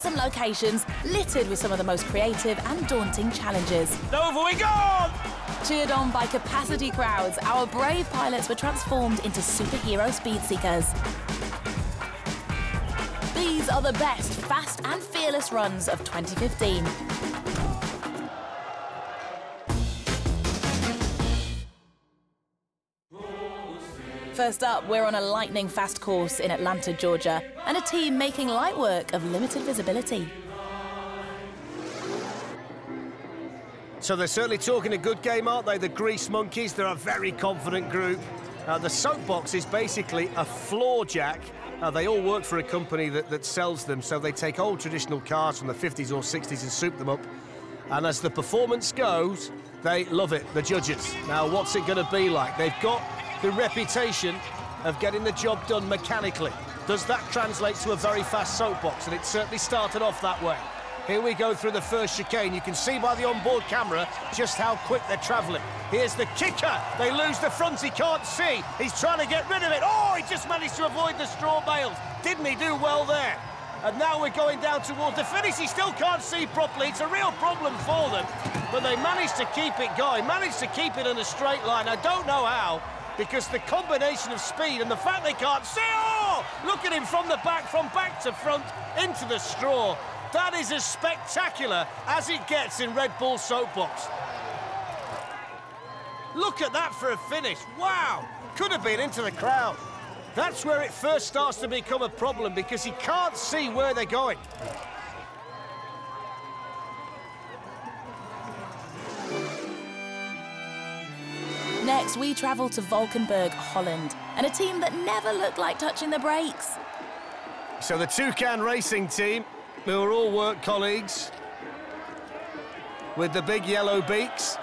Some locations littered with some of the most creative and daunting challenges. Over we go! Cheered on by capacity crowds, our brave pilots were transformed into superhero speed seekers. These are the best fast and fearless runs of 2015. First up, we're on a lightning-fast course in Atlanta, Georgia, and a team making light work of limited visibility. So they're certainly talking a good game, aren't they? The Grease Monkeys, they're a very confident group. The Soapbox is basically a floor jack. They all work for a company that sells them, so they take old traditional cars from the 50s or 60s and soup them up. And as the performance goes, they love it, the judges. Now, what's it going to be like? They've got the reputation of getting the job done mechanically. Does that translate to a very fast Soapbox? And it certainly started off that way. Here we go through the first chicane. You can see by the onboard camera just how quick they're travelling. Here's the kicker. They lose the front. He can't see. He's trying to get rid of it. Oh, he just managed to avoid the straw bales. Didn't he do well there? And now we're going down towards the finish. He still can't see properly. It's a real problem for them. But they managed to keep it going, managed to keep it in a straight line. I don't know how, because the combination of speed and the fact they can't see. Oh, look at him from the back, from back to front, into the straw. That is as spectacular as it gets in Red Bull Soapbox. Look at that for a finish. Wow, could have been into the crowd. That's where it first starts to become a problem, because he can't see where they're going. Next, we travel to Valkenburg, Holland, and a team that never looked like touching the brakes. So the Toucan Racing team, who are all work colleagues, with the big yellow beaks.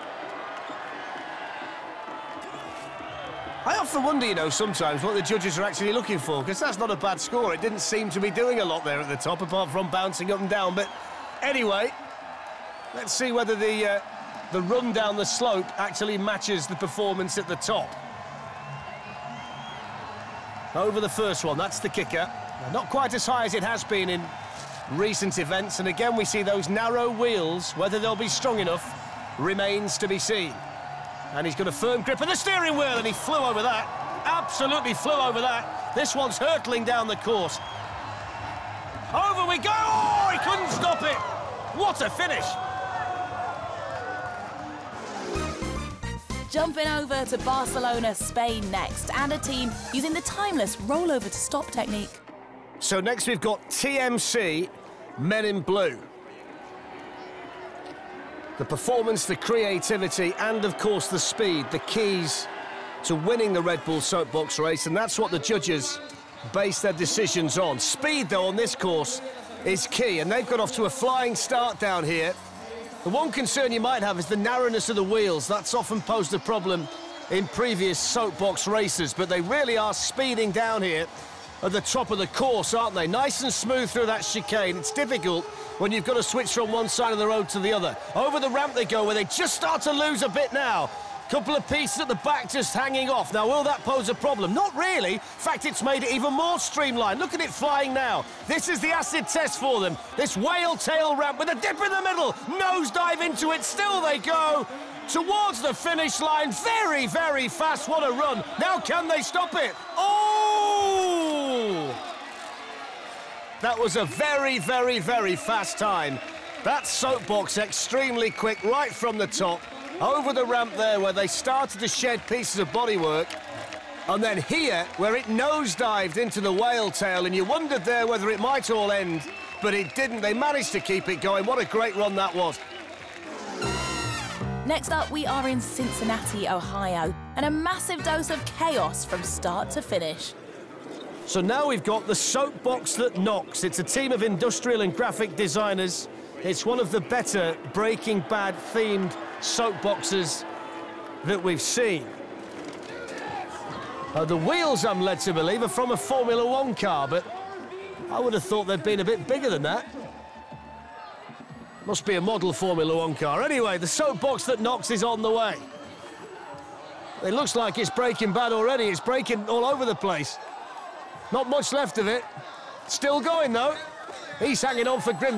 I often wonder, you know, sometimes what the judges are actually looking for, because that's not a bad score. It didn't seem to be doing a lot there at the top, apart from bouncing up and down. But anyway, let's see whether the run down the slope actually matches the performance at the top. Over the first one, that's the kicker. Not quite as high as it has been in recent events, and again we see those narrow wheels. Whether they'll be strong enough remains to be seen. And he's got a firm grip of the steering wheel, and he flew over that. Absolutely flew over that. This one's hurtling down the course. Over we go! Oh, he couldn't stop it! What a finish! Jumping over to Barcelona, Spain next, and a team using the timeless rollover to stop technique. So next we've got TMC, Men in Blue. The performance, the creativity, and of course the speed, the keys to winning the Red Bull Soapbox race, and that's what the judges base their decisions on. Speed, though, on this course is key, and they've got off to a flying start down here. The one concern you might have is the narrowness of the wheels. That's often posed a problem in previous Soapbox races, but they really are speeding down here at the top of the course, aren't they? Nice and smooth through that chicane. It's difficult when you've got to switch from one side of the road to the other. Over the ramp they go, where they just start to lose a bit now. Couple of pieces at the back just hanging off. Now, will that pose a problem? Not really. In fact, it's made it even more streamlined. Look at it flying now. This is the acid test for them. This whale tail ramp with a dip in the middle. Nosedive into it. Still they go towards the finish line. Very, very fast. What a run. Now can they stop it? Oh! That was a very, very, very fast time. That Soapbox extremely quick right from the top. Over the ramp there where they started to shed pieces of bodywork. And then here where it nosedived into the whale tail, and you wondered there whether it might all end, but it didn't. They managed to keep it going. What a great run that was. Next up, we are in Cincinnati, Ohio, and a massive dose of chaos from start to finish. So now we've got the Soapbox that knocks. It's a team of industrial and graphic designers. It's one of the better Breaking Bad themed soapboxes that we've seen. The wheels, I'm led to believe, are from a Formula One car, but I would have thought they'd been a bit bigger than that. Must be a model Formula One car. Anyway, the Soapbox that knocks is on the way. It looks like it's Breaking Bad already. It's breaking all over the place. Not much left of it. Still going, though. He's hanging on for Grim.